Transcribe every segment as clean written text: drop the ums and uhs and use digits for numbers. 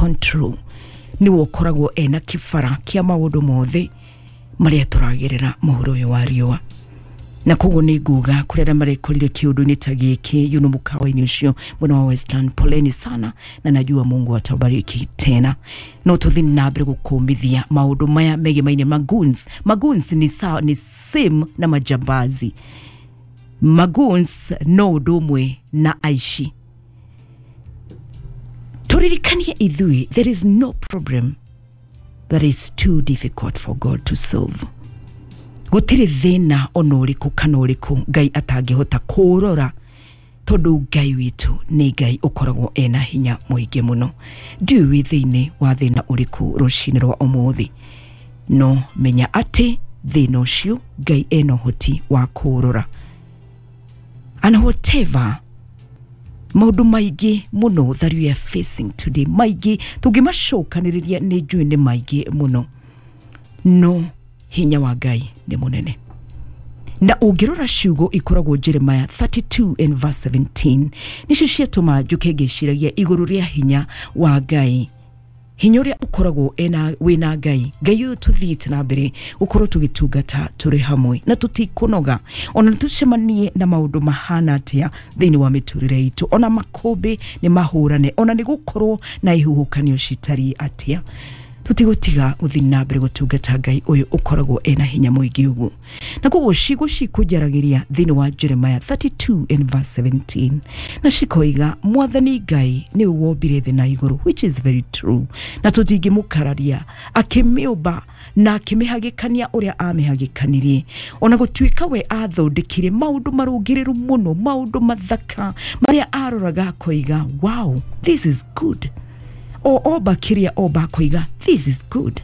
control ni wokoragwo ena kifara kia maundu mothe maria turagerera muhuro uyu wa riua na koguo ni nguga kurera marekorire kiundu ni tagiki yuno mukawa-ini ucio mwana wa Westland. Poleni sana na najua Mungu atabariki tena. No tuthi na mbere gukumithia maundu maya megemaine magoons ni same na majambazi. Magoons no domwe na aishi. Turirikanie ithui, there is no problem that is too difficult for God to solve. Gutire thina onoriku kanoriku Ngai atangihota kurora tondu Ngai witu ni Ngai ukoragwo ena hinya muingi muno. Ndiwi thini wa thina uriku rucini rwa umuthi, no menya ati thina ucio Ngai eno hoti wa kurora. And whatever maundu maigi muno that we are facing today, maigi tugimacokaniriria ni njui ni maigi muno, no hinya wa Ngai ni munene. Na ungirora ciugo ikoragwo Jeremiah 32 and verse 17 nicio ciatuma njuke ngiciragia iguru ria hinya wa Ngai, hinya uria ukoragwo wina Ngai. Ngai uyu tuthiite na mbere ukorwo tugitungata turi hamwe na tutikunoga ona tucemanie na maundu mahana atia thiini wa miturire itu, ona makombe ni mahurane, ona ni gukorwo na ihuhukanio citari atia, tutigutiga guthi na mbere gutungata Ngai uyu ukoragwo ena hinya muingi uguo. Na koguo ciugo cikujaragiria thiini wa Jeremiah 32 and verse 17 na cikoiga Mwathani Ngai ni wombire thi na iguru, which is very true, na tutingimukararia akimiumba na akimihagikania uria amihagikanirie, ona gutuika we athondekire maundu marungiriru muno, maundu mathaka maria aroraga koiga wow, this is good. O oba kiria oba koiga this is good.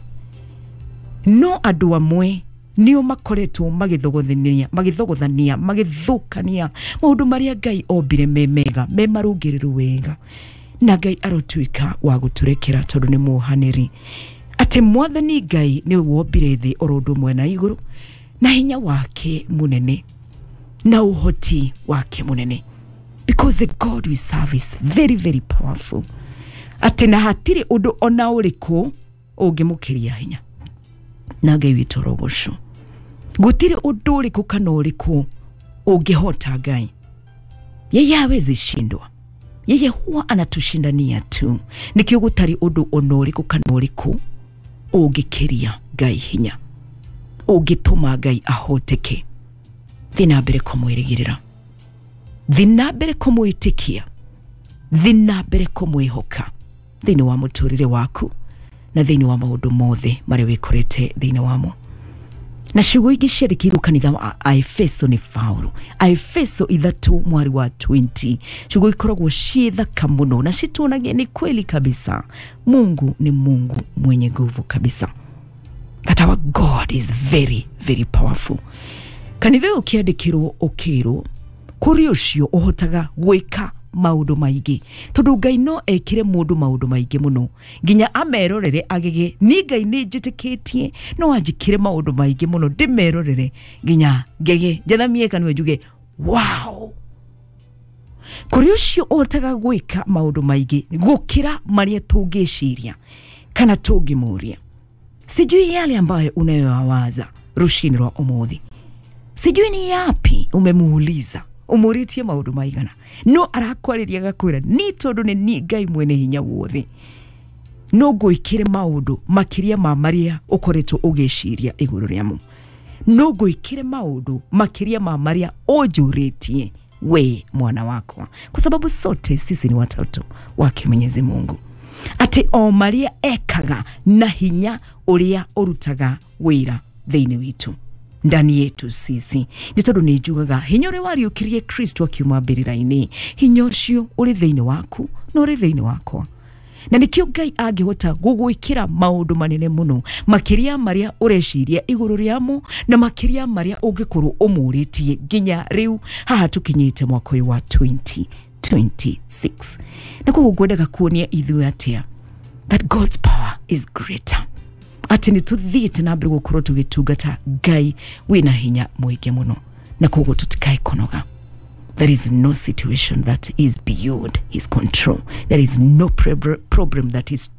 No andu amwe nio makoretwo magithogothania magithukania maundu maria Ngai ombire memega me marungiriru wega, na Ngai arotuika wa guturekera tondu ni muhaniri ati Mwathani Ngai ni wombire thi orondo mwena iguru na hinya wake munene na uhoti wake munene, because the God we serve is very very powerful. Ati na hatiri undu ona uriku ungimukiria hinya na Ngai witu rogoco. Gutire undu uriku kana uriku ungihota Ngai. Yeye hawezi shindwa, yeye huwa anatushindania tu. Nikio gutari undu ona uriku kana uriku ungikiria Ngai hinya, ungituma Ngai ahoteke. Thina mbere kumwirigirira, thina mbere kumwitikia, thina mbere kumwihoka thiini wa muturire waku na thiini wa maundu mothe maria wikorete thiini wamo. Na ciugo ingi ciarikirwo kanitha wa Efeso ni Paulo, Efeso 3 mwari wa 20. Ciugo ikoragwo ciithaka muno na cituonagia ni kweli kabisa Mungu ni Mungu mwenye nguvu kabisa, that our God is very very powerful. Kanitha ukiandikirwo ukirwo kuri ucio uhotaga gwika maundu maigi, tondu Ngai no ekire mundu maundu maigi muno nginya amerorere agege ni Ngai ni njitikitie no anjikire maundu maigi muno ndimerorere nginya ngege jethamie kanwe njuge wow. Kuri ucio otaga gwika maundu maigi gukira maria tungiciria kana tungimuria. Sijui yale ambayo unayowaza rushini rwa umuthi, sijui ni yapi umemuuliza umuritie maundu maigana, no arakwariria gakwira ni tondu ni Ngai mwene hinya wothe no gwikire maundu makiria ma maria ukoretwo ugiciria iguru riamu, no gwikire maundu makiria ma maria ojuritie we mwana wako, kwa sababu sote sisi ni watoto wake Mwenyezi Mungu. Ati o maria ekaga na hinya uria urutaga wira thiini witu ndani yetu sisi. Ni tondu ni njugaga hinya uria wariukirie Kristo akiuma mbirira-ini, hinya ucio uri thiini waku no uri thiini wakwa, na nikio Ngai angihota gugwikira maundu manene muno makiria maria ureciria iguru riamo na makiria maria ungikorwo umuritie nginya riu haha tukinyite mwaka uyu wa 2026. Na koguo ngwendaga kuonia ithuĩ atia that God's power is greater. Ati ni tuthiite na mbere gukorwo tugitungata Ngai wina hinya muingi muno, na koguo tutikae kunoga. There is no situation that is beyond his control. There is no problem that is